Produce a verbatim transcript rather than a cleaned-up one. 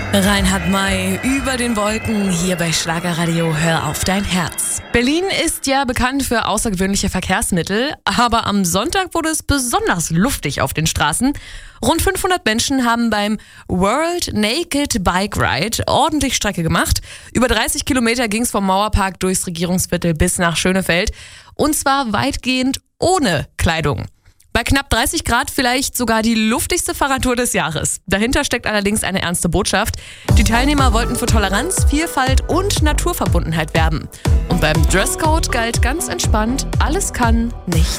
Reinhard May über den Wolken hier bei Schlagerradio Hör auf dein Herz. Berlin ist ja bekannt für außergewöhnliche Verkehrsmittel, aber am Sonntag wurde es besonders luftig auf den Straßen. Rund fünfhundert Menschen haben beim World Naked Bike Ride ordentlich Strecke gemacht. Über dreißig Kilometer ging es vom Mauerpark durchs Regierungsviertel bis nach Schönefeld. Und zwar weitgehend ohne Kleidung. Bei knapp dreißig Grad vielleicht sogar die luftigste Fahrradtour des Jahres. Dahinter steckt allerdings eine ernste Botschaft. Die Teilnehmer wollten für Toleranz, Vielfalt und Naturverbundenheit werben. Und beim Dresscode galt ganz entspannt: alles kann, nichts